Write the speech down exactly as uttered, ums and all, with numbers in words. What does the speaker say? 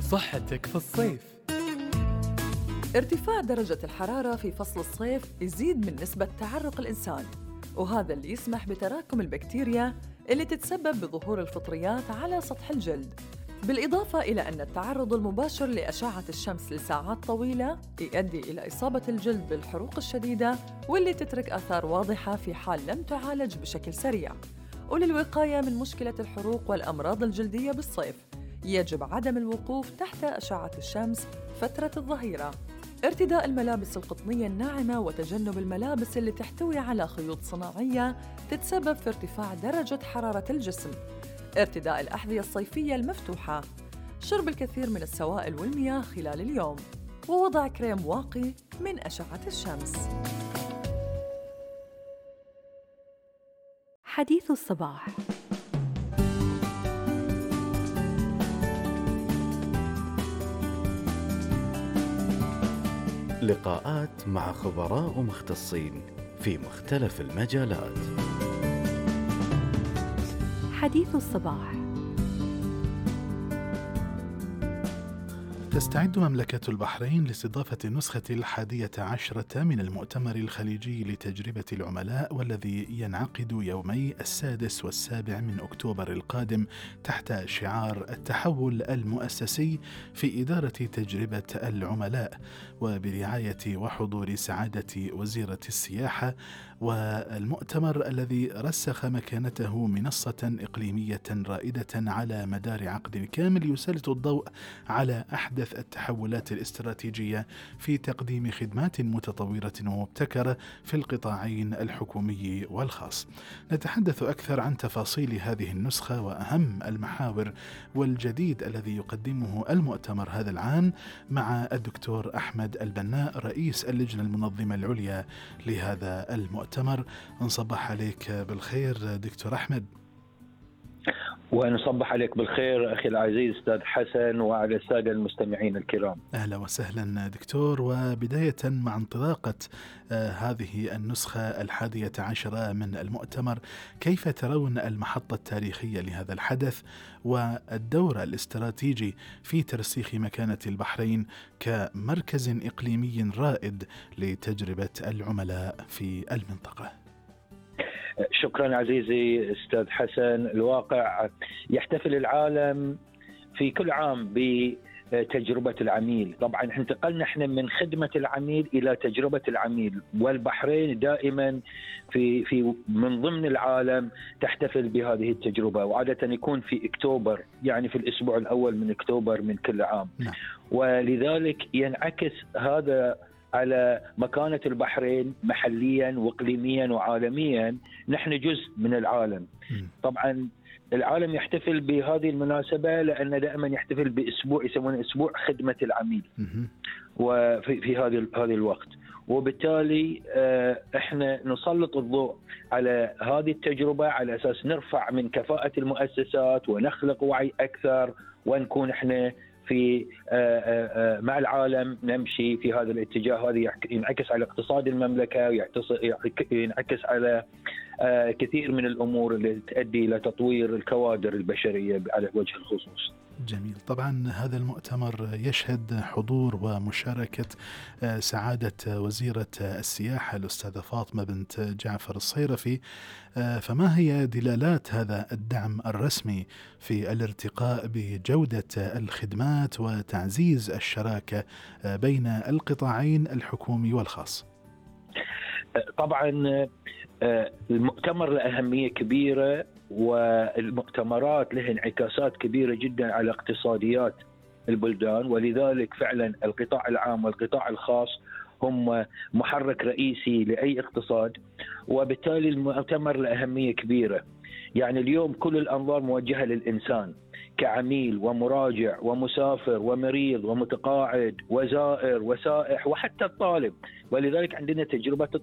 صحتك في الصيف. ارتفاع درجة الحرارة في فصل الصيف يزيد من نسبة تعرق الإنسان، وهذا اللي يسمح بتراكم البكتيريا اللي تتسبب بظهور الفطريات على سطح الجلد. بالإضافة إلى أن التعرض المباشر لأشعة الشمس لساعات طويلة يؤدي إلى إصابة الجلد بالحروق الشديدة واللي تترك آثار واضحة في حال لم تعالج بشكل سريع. وللوقاية من مشكلة الحروق والأمراض الجلدية بالصيف يجب عدم الوقوف تحت أشعة الشمس فترة الظهيرة، ارتداء الملابس القطنية الناعمة وتجنب الملابس اللي تحتوي على خيوط صناعية تتسبب في ارتفاع درجة حرارة الجسم، ارتداء الأحذية الصيفية المفتوحة، شرب الكثير من السوائل والمياه خلال اليوم، ووضع كريم واقي من أشعة الشمس. حديث الصباح. لقاءات مع خبراء مختصين في مختلف المجالات. حديث الصباح. تستعد مملكة البحرين لاستضافة النسخة الحادية عشرة من المؤتمر الخليجي لتجربة العملاء، والذي ينعقد يومي السادس والسابع من أكتوبر القادم تحت شعار التحول المؤسسي في إدارة تجربة العملاء، وبرعاية وحضور سعادة وزيرة السياحة. والمؤتمر الذي رسخ مكانته منصة إقليمية رائدة على مدار عقد كامل يسلط الضوء على أحدث التحولات الاستراتيجية في تقديم خدمات متطورة ومبتكرة في القطاعين الحكومي والخاص. نتحدث أكثر عن تفاصيل هذه النسخة وأهم المحاور والجديد الذي يقدمه المؤتمر هذا العام مع الدكتور أحمد البناء رئيس اللجنة المنظمة العليا لهذا المؤتمر. نصبح عليك بالخير دكتور أحمد. ونصبح عليك بالخير أخي العزيز أستاذ حسن وعلى السادة المستمعين الكرام. أهلا وسهلا دكتور. وبداية مع انطلاقة آه هذه النسخة الحادية عشرة من المؤتمر، كيف ترون المحطة التاريخية لهذا الحدث والدور الاستراتيجي في ترسيخ مكانة البحرين كمركز إقليمي رائد لتجربة العملاء في المنطقة؟ شكرا عزيزي أستاذ حسن. الواقع يحتفل العالم في كل عام بتجربة العميل. طبعا انتقلنا احنا من خدمة العميل إلى تجربة العميل، والبحرين دائما في في من ضمن العالم تحتفل بهذه التجربة، وعادة يكون في أكتوبر، يعني في الأسبوع الأول من أكتوبر من كل عام. نعم. ولذلك ينعكس هذا على مكانة البحرين محليا وإقليميا وعالميا. نحن جزء من العالم. طبعا العالم يحتفل بهذه المناسبة لأن دائما يحتفل بأسبوع يسمونه أسبوع خدمة العميل وفي في هذا هذا الوقت، وبالتالي احنا نسلط الضوء على هذه التجربة على أساس نرفع من كفاءة المؤسسات ونخلق وعي أكثر، ونكون احنا في مع العالم نمشي في هذا الاتجاه. هذا ينعكس على اقتصاد المملكة وينعكس على كثير من الأمور اللي تؤدي إلى تطوير الكوادر البشرية على وجه الخصوص. جميل. طبعا هذا المؤتمر يشهد حضور ومشاركة سعادة وزيرة السياحة الأستاذة فاطمة بنت جعفر الصيرفي، فما هي دلالات هذا الدعم الرسمي في الارتقاء بجودة الخدمات وتعزيز الشراكة بين القطاعين الحكومي والخاص؟ طبعا المؤتمر له أهمية كبيرة، والمؤتمرات له انعكاسات كبيرة جدا على اقتصاديات البلدان، ولذلك فعلا القطاع العام والقطاع الخاص هم محرك رئيسي لأي اقتصاد، وبالتالي المؤتمر له أهمية كبيرة. يعني اليوم كل الأنظار موجهة للإنسان كعميل ومراجع ومسافر ومريض ومتقاعد وزائر وسائح وحتى الطالب، ولذلك عندنا تجربة